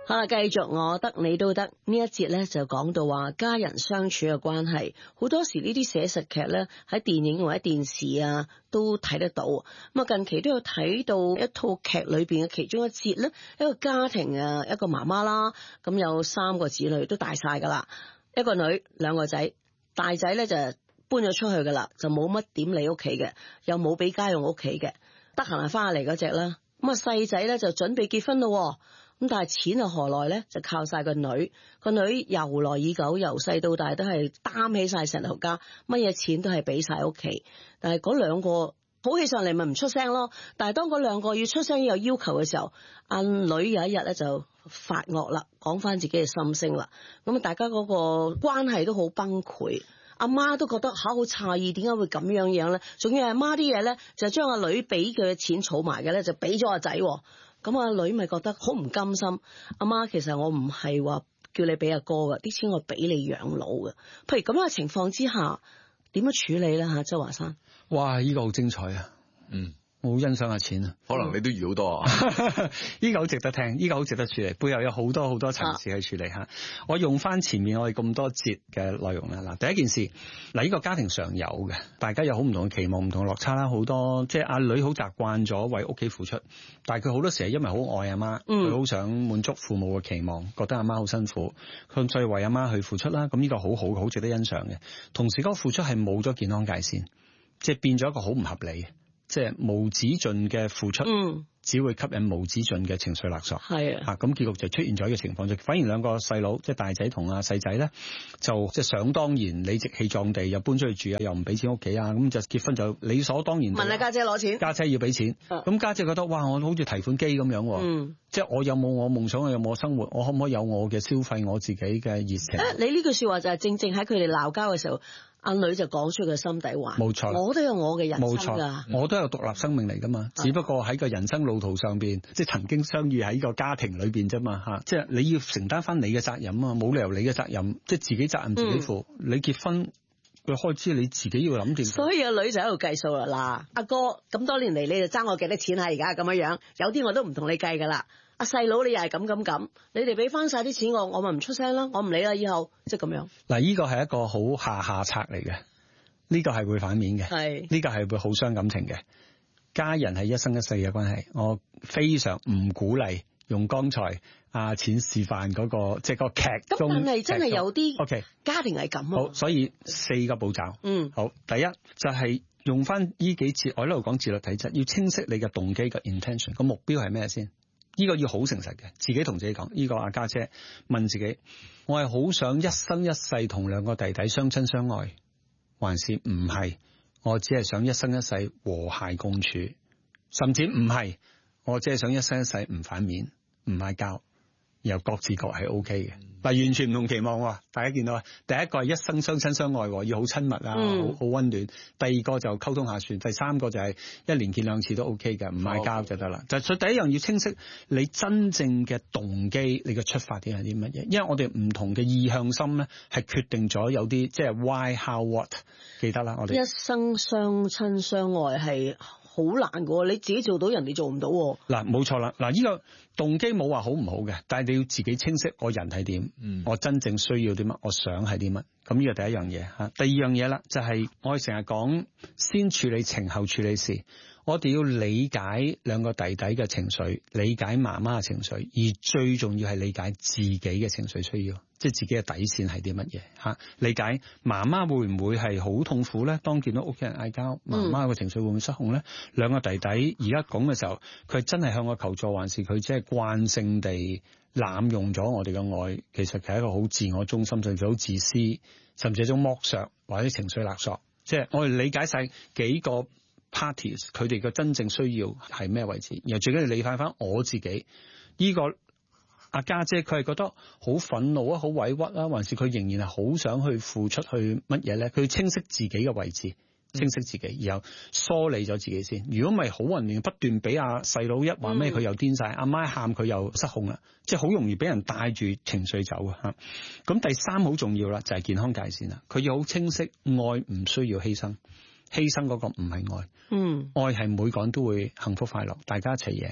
好啦，繼續我得你都得呢一節咧，就講到話家人相處嘅關係。好多時呢啲寫實劇咧喺電影或者電視啊都睇得到。咁啊，近期都有睇到一套劇裏邊嘅其中一節咧，一個家庭啊，一個媽媽啦，咁有3個子女都大晒噶啦，一個女2個仔，大仔咧就搬咗出去噶啦，就冇乜點理屋企嘅，又冇俾家用屋企嘅，得閒係翻嚟嗰隻啦。咁啊，細仔咧就準備結婚咯。咁但係錢啊何來咧？就靠晒個女，個女由來已久，由細到大都係擔起晒成頭家，乜嘢錢都係俾晒屋企。但係嗰2個好起上嚟咪唔出聲咯。但係當嗰2個要出聲有要求嘅時候，阿女有一日咧就發惡啦，講翻自己嘅心聲啦。咁啊，大家嗰個關係都好崩潰。阿媽都覺得好詫異，點解會咁樣咧？仲要係阿媽啲嘢咧，就將阿女俾佢嘅錢儲埋嘅咧，就俾咗阿仔。咁阿女咪覺得好唔甘心。阿媽，其實我唔係話叫你俾阿哥嘅，啲錢我俾你養老嘅。譬如咁樣嘅情況之下，點樣處理咧？周華山， 哇！呢個好精彩啊！我好欣賞阿錢啊， 可能你都遇好多啊。 呢個好值得聽，呢個好值得處理，背後有好多層次去處理吓。我用翻前面我哋咁多節嘅內容啦。嗱，第一件事，呢個家庭常有嘅，大家有好唔同嘅期望、唔同嘅落差啦，好多即係阿女好習慣咗為屋企付出，但係佢好多時係因為好愛阿媽，佢好想滿足父母嘅期望，覺得阿媽好辛苦，佢所以為阿媽去付出啦。咁呢個好值得欣賞嘅。同時嗰個付出係冇咗健康界線，即係變咗一個好唔合理嘅。即係無止盡嘅付出，只會吸引無止盡嘅情緒勒索。係啊，咁結局就出現咗一個情況，就反而2個細佬，即係大仔同阿細仔咧，就即係想當然理直氣壯地又搬出去住啊，又唔俾錢屋企啊，咁就結婚就理所當然問下家姐攞錢， 家姐要俾錢。咁家姐覺得哇，我好似提款機咁樣，即係我有冇我夢想，我有冇生活，我可唔可以有我嘅消費，我自己嘅熱情？ 你呢句說話就係正喺佢哋鬧交嘅時候。阿女就講出佢心底話，冇錯，我都有我嘅人生㗎，冇錯， 我都有獨立生命嚟噶嘛，只不過喺個人生路途上邊，即係曾經相遇喺個家庭裏邊啫嘛嚇，即係你要承擔翻你嘅責任啊，冇理由你嘅責任即係自己責任自己負，你結婚嘅開支你自己要諗掂。 所以阿女就喺度計數啦，嗱，阿哥咁多年嚟你就爭我幾多錢啊？而家咁樣，有啲我都唔同你計噶啦。阿細佬你又係咁，你哋俾翻晒啲錢我咪唔出聲啦，我唔理啦，以後即係咁樣。嗱， 呢個係一個好下策嚟嘅，呢個係會反面嘅，係呢個係會好傷感情嘅。家人係一生一世嘅關係，我非常唔鼓勵用剛才阿錢示範嗰個即係個劇中。 咁但係真係有啲家庭係咁。 好，所以4個步驟。好，第一就係用翻呢幾節，我喺度講自律體質，要清晰你嘅動機嘅 intention，個目標係咩先？呢個要好誠實嘅，自己同自己講。呢個阿家姐問自己：我係好想一生一世同2個弟弟相親相愛，還是唔係？我只係想一生一世和諧共處，甚至唔係，我只係想一生一世唔反面、唔嗌交，然後各自各係 OK 嘅。嗱，完全唔同期望喎。大家見到啊，第一個係一生相親相愛，要好親密啊，好溫暖。第2個就溝通下算，第3個就係1年見2次都 OK 嘅，唔嗌交就得啦。就所以第一樣要清晰你真正嘅動機，你嘅出發點係啲乜嘢？因為我哋唔同嘅意向心咧，係決定咗有啲即係 why how what。記得啦，我哋一生相親相愛係好難嘅，你自己做到，人哋做唔到。嗱，冇錯啦。嗱，呢個動機冇話好唔好嘅，但係你要自己清晰我人係點，我真正需要啲乜，我想係啲乜。咁呢個第一樣嘢吓。第2樣嘢啦，就係我哋成日講先處理情後處理事。我哋要理解2個弟弟嘅情緒，理解媽媽嘅情緒，而最重要係理解自己嘅情緒需要，即係自己嘅底線係啲乜嘢吓。理解媽媽會唔會係好痛苦咧？當見到屋企人嗌交，媽媽嘅情緒會唔會失控咧？2個弟弟而家講嘅時候，佢真係向我求助，還是佢即係慣性地濫用咗我哋嘅愛？其實係一個好自我中心，甚至好自私，甚至係一種剝削或者情緒勒索。即係我哋理解晒幾個 parties 佢哋嘅真正需要係咩位置，然後最緊要理解翻我自己呢個阿家姐，佢係覺得好憤怒啊，好委屈啊，還是佢仍然係好想去付出去乜嘢咧？佢清晰自己嘅位置，清晰自己，然後梳理咗自己先。如果唔係好混亂，不斷俾阿細佬一話咩佢又癲晒，阿媽喊佢又失控啦，即係好容易俾人帶住情緒走啊吓。咁第3好重要啦，就係健康界線啦。佢要好清晰，愛唔需要犧牲。犧牲嗰個唔係愛，愛係每個人都會幸福快樂，大家一齊贏嘅。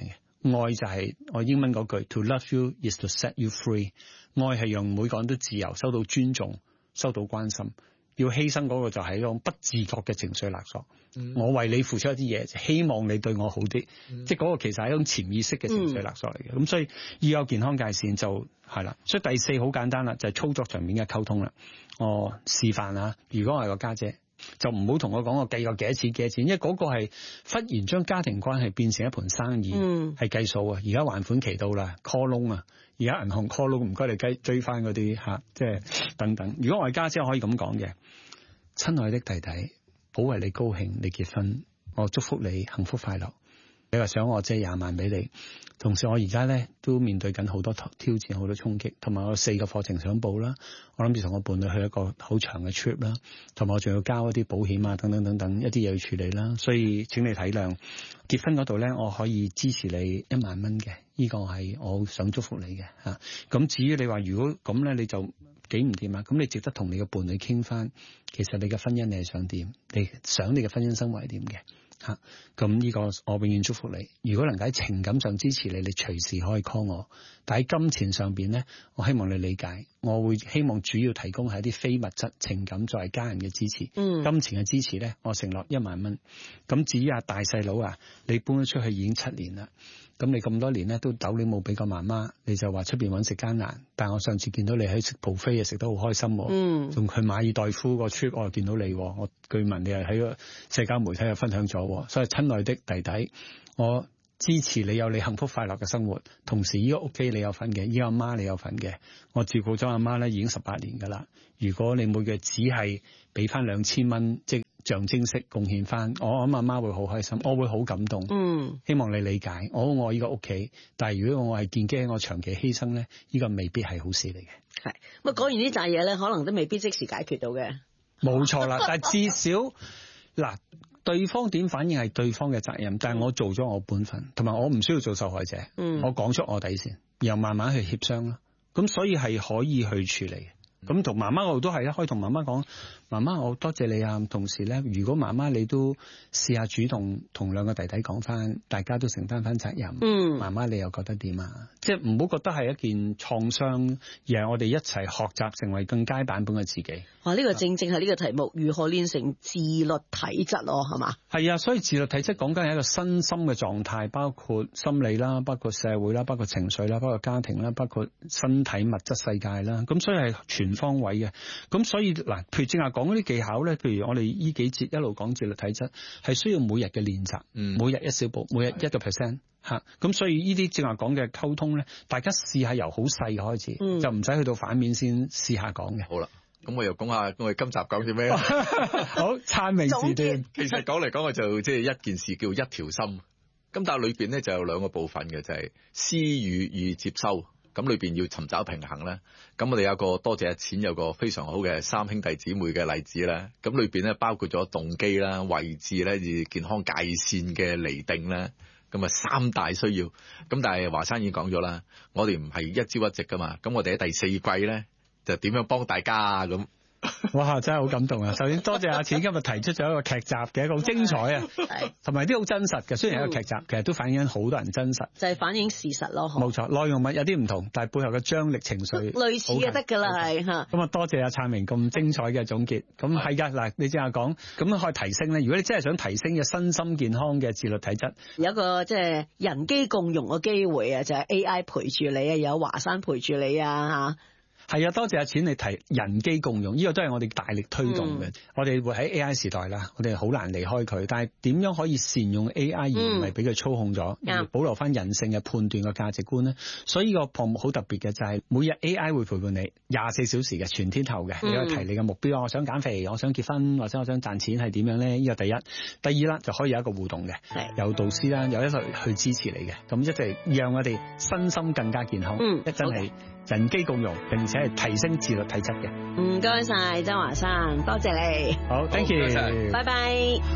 愛就係我英文嗰句 To love you is to set you free。愛係讓每個人都自由，收到尊重，收到關心。要犧牲嗰個就係一種不自覺嘅情緒勒索。我為你付出一啲嘢，希望你對我好啲。即係嗰個其實係一種潛意識嘅情緒勒索嚟嘅。咁所以要有健康界線就係啦。所以第四好簡單啦，就係操作上面嘅溝通啦。我示範啊，如果我係個家姐，就唔好同我講我計過幾多錢，因為嗰個係忽然將家庭關係變成一盤生意，係計數啊！而家還款期到啦 ，call loan 啊！而家銀行 call loan，唔該你追翻嗰啲嚇，即係等等。如果我係家姐，可以咁講嘅，親愛的弟弟，好為你高興，你結婚，我祝福你幸福快樂。你話想我借20萬俾你，同時我而家咧都面對緊好多挑戰、好多衝擊，同埋我4個課程想報啦。我諗住同我伴侶去一個好長嘅 trip 啦，同埋我仲要交一啲保險啊，等等等等一啲嘢要處理啦。所以請你體諒。結婚嗰度咧，我可以支持你1萬蚊嘅，呢個係我想祝福你嘅嚇。咁至於你話如果咁咧，你就幾唔掂啊？咁你值得同你嘅伴侶傾翻，其實你嘅婚姻你係想點？你想你嘅婚姻生活係點嘅？嚇，咁呢個我永遠祝福你。如果能夠喺情感上支持你，你隨時可以 call 我。但喺金錢上邊咧，我希望你理解，我會希望主要提供係一啲非物質情感作為家人嘅支持。金錢嘅支持咧，我承諾1萬蚊。咁至於大細佬啊，你搬咗出去已經7年啦。咁你咁多年咧都豆料冇俾過媽媽，你就話出邊揾食艱難。但係我上次見到你喺食 buffet 啊，食得好開心。仲去馬爾代夫個 trip，我又見到你。我據聞你係喺個社交媒體又分享咗。所以親愛的弟弟，我支持你有你幸福快樂嘅生活。同時呢個屋企你有份嘅，呢個阿媽你有份嘅。我照顧咗阿媽咧已經18年㗎啦。如果你每個月只係俾翻2000蚊，即象徵式貢獻翻，我諗阿媽會好開心，我會好感動。希望你理解，我愛呢個屋企，但係如果我係建基喺我長期犧牲咧，呢個未必係好事嚟嘅。 係，咁講完呢扎嘢咧，可能都未必即時解決到嘅。 冇錯啦，但係至少嗱，對方點反應係對方嘅責任，但係我做咗我本分，同埋我唔需要做受害者。我講出我底線，然後慢慢去協商啦。咁所以係可以去處理。咁同媽媽我都係啦，可以同媽媽講，媽媽我多謝你啊。同時咧，如果媽媽你都試下主動同2個弟弟講翻，大家都承擔翻責任。媽媽你又覺得點啊？即係唔好覺得係一件創傷，而係我哋一齊學習成為更佳版本嘅自己。哇！ 呢個正係呢個題目，如何練成自律體質咯？係嘛？ 係啊，所以自律體質講緊係一個身心嘅狀態，包括心理啦，包括社會啦，包括情緒啦，包括家庭啦，包括身體物質世界啦。咁所以係全方位嘅。咁所以嗱，譬如正話講嗰啲技巧咧，譬如我哋呢幾節一路講自律體質，係需要每日嘅練習，每日一小步，每日1%。咁所以呢啲正話講嘅溝通咧，大家試下由好細嘅開始，就唔使去到反面先試下講嘅。 好啦，咁我又講下我哋今集講啲咩？ 好，燦明時段。 其實講嚟講去就即係一件事叫一條心。咁但係裏邊咧就有2個部分嘅，就係施予與接收。咁裏邊要尋找平衡咧。咁我哋有個多謝阿錢有個非常好嘅3兄弟姊妹嘅例子啦。咁裏邊咧包括咗動機啦、位置咧、健康界線嘅釐定啦。咁啊3大需要。咁但係華山已經講咗啦，我哋唔係一朝一夕噶嘛。咁我哋喺第4季咧就點樣幫大家啊咁。 哇！真係好感動啊！首先多謝阿錢今日提出咗一個劇集嘅一個好精彩啊，同埋啲好真實嘅。雖然係一個劇集，其實都反映緊好多人真實， 就係反映事實咯。 冇錯，內容物有啲唔同，但係背後嘅張力情緒類似嘅得㗎啦，係嚇。 咁啊，多謝阿燦明咁精彩嘅總結。咁係㗎嗱，你正話講咁可以提升咧。如果你真係想提升嘅身心健康嘅自律體質， 有一個即係人機共融嘅機會啊，就係 AI 陪住你啊，有華山陪住你啊嚇。 係啊，多謝阿錢你提人機共融，呢個都係我哋大力推動嘅。我哋會喺 AI 時代啦，我哋好難離開佢。但係點樣可以善用 AI 而唔係俾佢操控咗，而保留翻人性嘅判斷嘅價值觀咧？所以呢個項目好特別嘅就係每日 AI 會陪伴你24小時嘅全天候嘅，你可以提你嘅目標啊，我想減肥，我想結婚，或者我想賺錢係點樣咧？呢個第一。第二啦，就可以有一個互動嘅，有導師啦，有一齊去支持你嘅，咁一齊讓我哋身心更加健康。真係人機共融，並且係提升自律體質嘅。 唔該晒，曾華山，多謝你。 好，thank you， 拜拜。